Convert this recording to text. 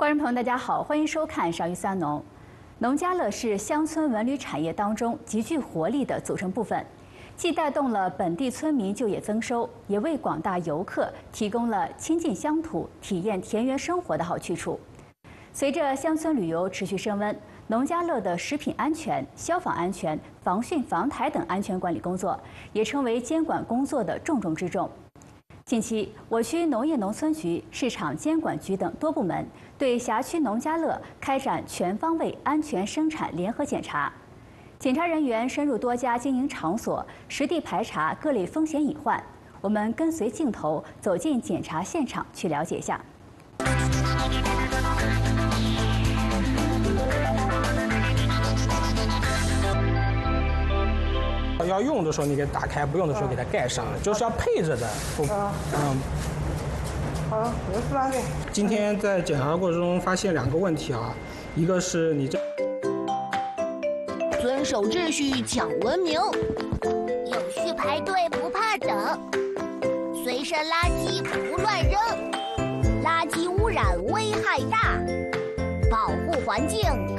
观众朋友，大家好，欢迎收看《少于三农》。农家乐是乡村文旅产业当中极具活力的组成部分，既带动了本地村民就业增收，也为广大游客提供了亲近乡土、体验田园生活的好去处。随着乡村旅游持续升温，农家乐的食品安全、消防安全、防汛防台等安全管理工作，也成为监管工作的重中之重。近期，我区农业农村局、市场监管局等多部门对辖区农家乐开展全方位安全生产联合检查。检查人员深入多家经营场所，实地排查各类风险隐患。我们跟随镜头走进检查现场，去了解一下。 要用的时候你给它打开，不用的时候给它盖上，就是要配着的。 好，我是哪里？ 今天在检查过程中发现2个问题啊，一个是你这遵守秩序讲文明， 有序排队不怕等，随身垃圾不乱扔，垃圾污染危害大，保护环境